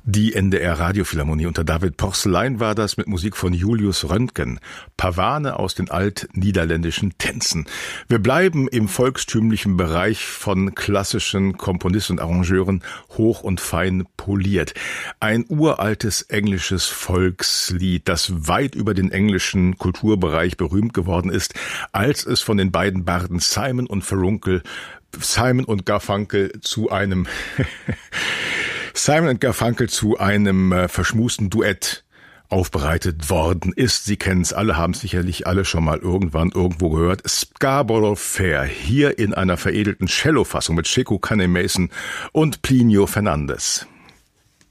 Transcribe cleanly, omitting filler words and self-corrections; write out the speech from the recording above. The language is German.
Die NDR Radiophilharmonie unter David Porcelein war das mit Musik von Julius Röntgen. Pavane aus den altniederländischen Tänzen. Wir bleiben im volkstümlichen Bereich von klassischen Komponisten und Arrangeuren hoch und fein poliert. Ein uraltes englisches Volkslied, das weit über den englischen Kulturbereich berühmt geworden ist, als es von den beiden Barden Simon und Garfunkel zu einem verschmusten Duett aufbereitet worden ist. Sie kennen es alle, haben es sicherlich alle schon mal irgendwann irgendwo gehört. Scarborough Fair, hier in einer veredelten Cello-Fassung mit Chico Cane-Mason und Plinio Fernandes.